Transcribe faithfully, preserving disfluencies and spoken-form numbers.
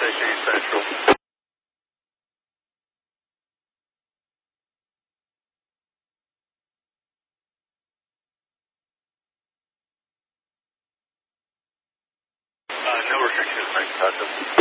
Station Central. Uh, no restrictions, nice to talk to you.